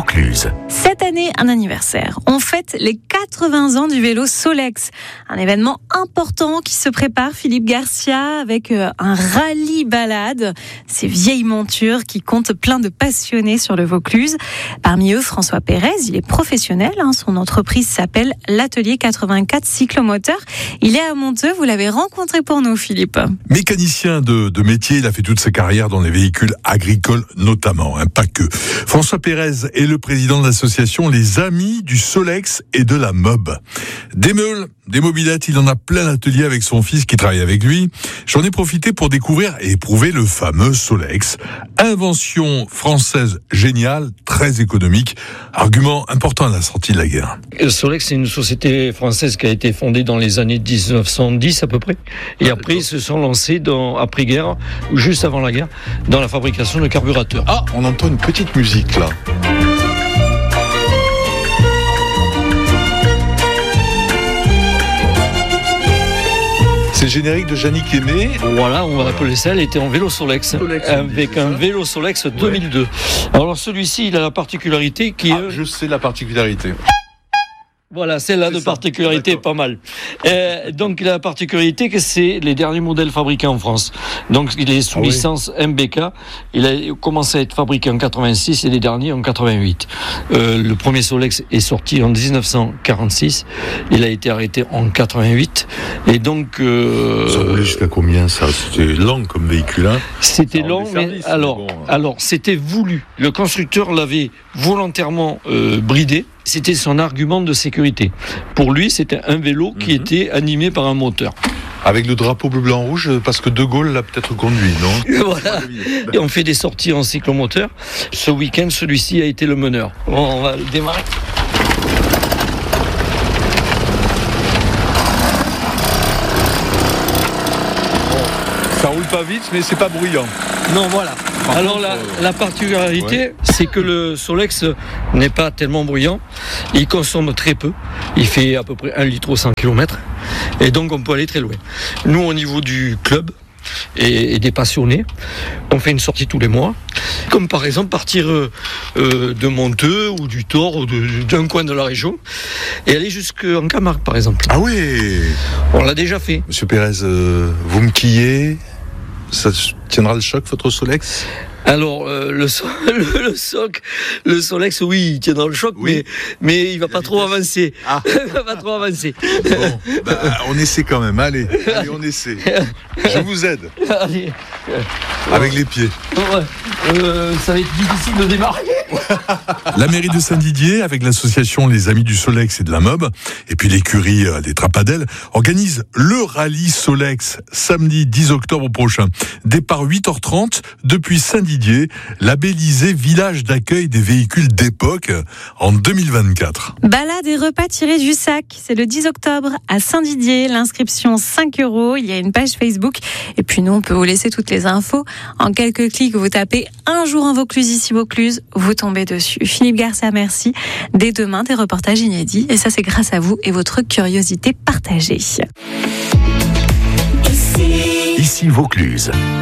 Vaucluse. Cette année, un anniversaire. On fête les 80 ans du vélo Solex. Un événement important qui se prépare, Philippe Garcia, avec un rallye balade. Ces vieilles montures qui comptent plein de passionnés sur le Vaucluse. Parmi eux, François Pérez, il est professionnel. Son entreprise s'appelle l'Atelier 84 Cyclomoteur. Il est à Monteux, vous l'avez rencontré pour nous, Philippe. Mécanicien de métier, il a fait toute sa carrière dans les véhicules agricoles notamment, pas que. François Pérez est le président de l'association Les Amis du Solex et de la Mob. Des meules, des mobylettes, il en a plein l'atelier avec son fils qui travaille avec lui. J'en ai profité pour découvrir et éprouver le fameux Solex. Invention française géniale, très économique. Argument important à la sortie de la guerre. Le Solex, c'est une société française qui a été fondée dans les années 1910 à peu près. Et après, ils se sont lancés après-guerre, ou juste avant la guerre, dans la fabrication de carburateurs. Ah, on entend une petite musique là. C'est le générique de Yannick Aimé. Voilà, on va appeler ça, elle était en vélo Solex. Avec un vélo Solex 2002. Ouais. Alors celui-ci, il a la particularité qui est... je sais la particularité. Voilà, celle-là de particularité, pas mal. Donc, il a la particularité que c'est les derniers modèles fabriqués en France. Donc, il est sous licence MBK. Il a commencé à être fabriqué en 86 et les derniers en 88. Le premier Solex est sorti en 1946. Il a été arrêté en 88. Et donc... Ça roulait jusqu'à combien, ça? C'était lent comme véhicule, C'était long, mais alors, c'était voulu. Le constructeur l'avait volontairement bridé. C'était son argument de sécurité. Pour lui, c'était un vélo qui était animé par un moteur. Avec le drapeau bleu, blanc, rouge, parce que De Gaulle l'a peut-être conduit, non? Voilà. Et on fait des sorties en cyclomoteur. Ce week-end, celui-ci a été le meneur. Bon, on va le démarrer. Ça roule pas vite, mais c'est pas bruyant. Non, voilà. Alors la particularité, c'est que le Solex n'est pas tellement bruyant. Il consomme très peu. Il fait à peu près 1 litre au 100 km. Et donc on peut aller très loin. Nous, au niveau du club et des passionnés, on fait une sortie tous les mois. Comme par exemple partir de Monteux ou du Thor ou d'un coin de la région et aller jusqu'en Camargue, par exemple. Ah oui. On l'a déjà fait. Monsieur Pérez, vous me quillez. Ça tiendra le choc, votre Solex? Alors, le Solex, oui, il tiendra le choc, oui. mais il va pas trop avancer. Ah. Il va pas trop avancer. Bon, on essaie quand même. Allez, on essaie. Je vous aide. Allez. Avec les pieds. Ouais. Ça va être difficile de démarrer. La mairie de Saint-Didier, avec l'association Les Amis du Solex et de la Mob, et puis l'écurie des Trapadelles, organise le rallye Solex samedi 10 octobre prochain. Départ 8h30 depuis Saint-Didier, labellisé village d'accueil des véhicules d'époque en 2024. Balade et repas tirés du sac, c'est le 10 octobre à Saint-Didier. L'inscription 5 €. Il y a une page Facebook. Et puis nous, on peut vous laisser toutes les infos. En quelques clics, vous tapez un jour en Vaucluse, ici Vaucluse, vous tombez dessus. Philippe Garcia, merci. Dès demain, des reportages inédits. Et ça, c'est grâce à vous et votre curiosité partagée. Ici Vaucluse.